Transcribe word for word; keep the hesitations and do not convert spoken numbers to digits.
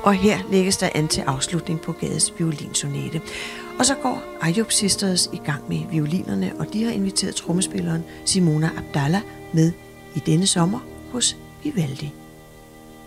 Og her lægges der an til afslutning på Gades violinsonate. Og så går Ayub Sisters i gang med violinerne, og de har inviteret trommespilleren Simona Abdallah med i denne sommer hos Vivaldi.